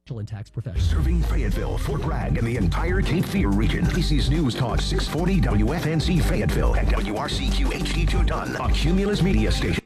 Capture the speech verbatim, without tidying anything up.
and tax professional. Serving Fayetteville, Fort Bragg, and the entire Cape Fear region. A C's News Talk six forty W F N C Fayetteville and W R C Q H D two Dunn, a Cumulus Media Station.